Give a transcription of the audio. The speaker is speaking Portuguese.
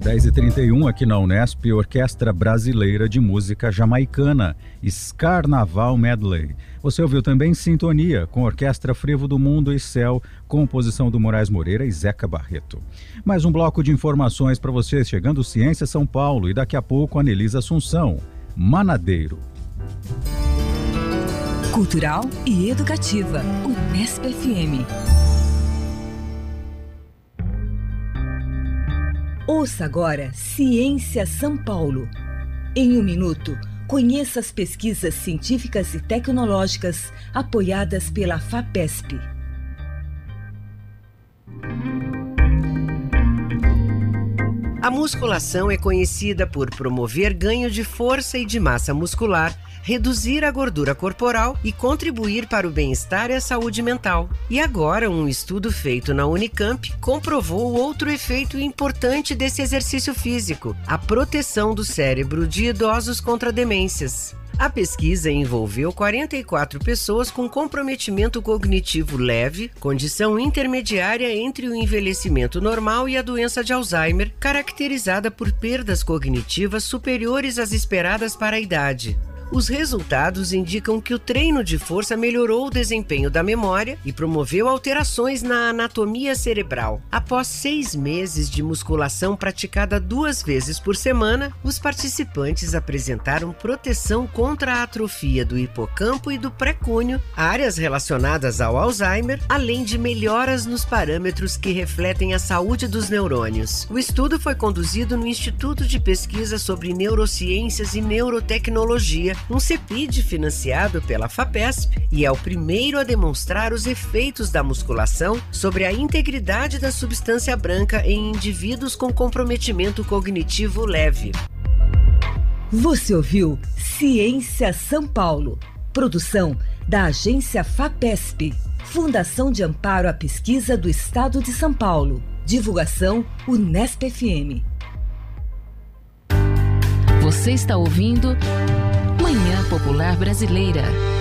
10h31 aqui na Unesp, Orquestra Brasileira de Música Jamaicana, Carnaval Medley. Você ouviu também Sintonia, com Orquestra Frevo do Mundo e Céu, composição do Moraes Moreira e Zeca Barreto. Mais um bloco de informações para vocês, chegando Ciência São Paulo e daqui a pouco Anelisa Assunção, Manadeiro. Cultural e educativa, Unesp FM. Ouça agora Ciência São Paulo. Em um minuto, conheça as pesquisas científicas e tecnológicas apoiadas pela FAPESP. A musculação é conhecida por promover ganho de força e de massa muscular, reduzir a gordura corporal e contribuir para o bem-estar e a saúde mental. E agora, um estudo feito na Unicamp comprovou outro efeito importante desse exercício físico: a proteção do cérebro de idosos contra demências. A pesquisa envolveu 44 pessoas com comprometimento cognitivo leve, condição intermediária entre o envelhecimento normal e a doença de Alzheimer, caracterizada por perdas cognitivas superiores às esperadas para a idade. Os resultados indicam que o treino de força melhorou o desempenho da memória e promoveu alterações na anatomia cerebral. Após 6 meses de musculação praticada 2 vezes por semana, os participantes apresentaram proteção contra a atrofia do hipocampo e do pré-cúneo, áreas relacionadas ao Alzheimer, além de melhoras nos parâmetros que refletem a saúde dos neurônios. O estudo foi conduzido no Instituto de Pesquisa sobre Neurociências e Neurotecnologia, um CEPID financiado pela FAPESP, e é o primeiro a demonstrar os efeitos da musculação sobre a integridade da substância branca em indivíduos com comprometimento cognitivo leve. Você ouviu Ciência São Paulo, produção da agência FAPESP, Fundação de Amparo à Pesquisa do Estado de São Paulo. Divulgação Unesp FM. Você está ouvindo Manhã Popular Brasileira.